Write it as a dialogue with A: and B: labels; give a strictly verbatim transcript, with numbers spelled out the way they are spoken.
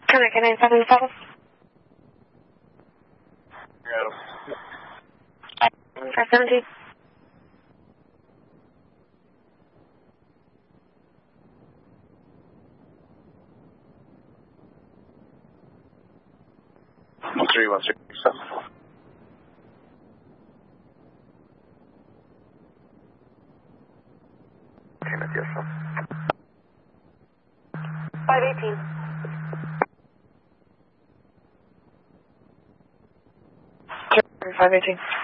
A: Connect nine seven seven. five seventeen.
B: One three one six seven. Payment, yes, sir.
A: five eighteen. five eighteen.